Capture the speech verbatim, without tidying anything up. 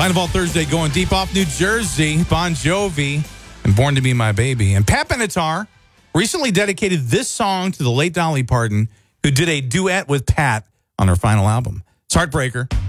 Line of All Thursday going deep off New Jersey. Bon Jovi and Born to Be My Baby. And Pat Benatar recently dedicated this song to the late Dolly Parton, who did a duet with Pat on her final album. It's Heartbreaker.